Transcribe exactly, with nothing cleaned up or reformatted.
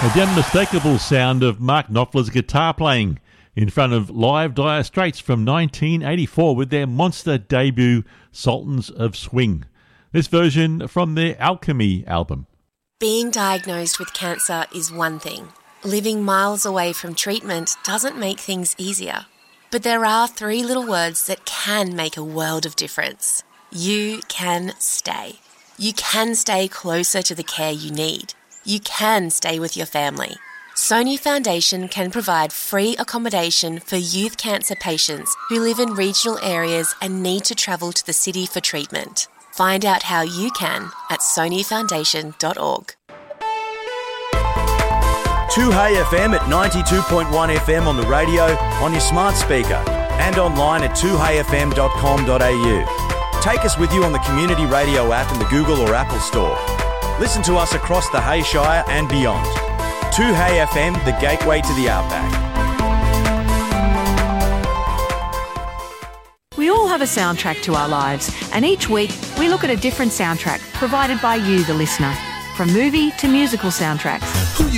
The unmistakable sound of Mark Knopfler's guitar playing in front of live Dire Straits from nineteen eighty-four with their monster debut Sultans of Swing. This version from their Alchemy album. Being diagnosed with cancer is one thing. Living miles away from treatment doesn't make things easier. But there are three little words that can make a world of difference. You can stay. You can stay closer to the care you need. You can stay with your family. Sony Foundation can provide free accommodation for youth cancer patients who live in regional areas and need to travel to the city for treatment. Find out how you can at sony foundation dot org. two Hey F M at ninety-two point one F M on the radio, on your smart speaker, and online at two hey f m dot com dot a u. Take us with you on the Community Radio app in the Google or Apple Store. Listen to us across the Hay Shire and beyond. two Hey F M, the gateway to the outback. We all have a soundtrack to our lives, and each week we look at a different soundtrack provided by you, the listener. From movie to musical soundtracks.